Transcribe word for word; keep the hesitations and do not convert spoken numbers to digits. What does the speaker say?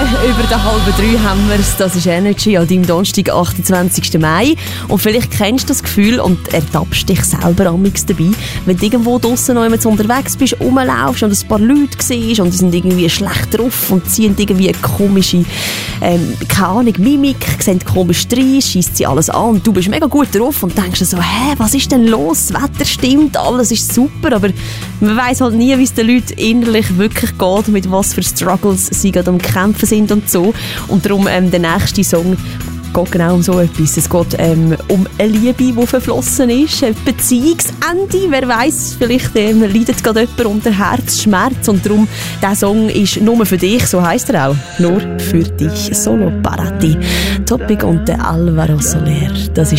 über der halben drei haben wir es. Das ist Energy an deinem Donnerstag, achtundzwanzigsten Mai. Und vielleicht kennst du das Gefühl und ertappst dich selber amigs dabei, wenn du irgendwo draussen noch jemand unterwegs bist, rumlaufst und ein paar Leute siehst und die sind irgendwie schlecht drauf und ziehen irgendwie eine komische, ähm, keine Ahnung, Mimik, sehen komisch rein, scheisst sie alles an und du bist mega gut drauf und denkst dir so, hä, was ist denn los? Das Wetter stimmt, alles ist super, aber man weiss halt nie, wie es den Leuten innerlich wirklich geht, mit was für Struggles sie gerade am Kämpfen sind und so. Und darum ähm, der nächste Song geht genau um so etwas. Es geht ähm, um eine Liebe, die verflossen ist, ein Beziehungsende. Wer weiss, vielleicht ähm, leidet gerade jemand unter Herzschmerz und darum, dieser Song ist nur für dich, so heisst er auch, nur für dich, solo para ti. Topic und der Alvaro Soler. Das ist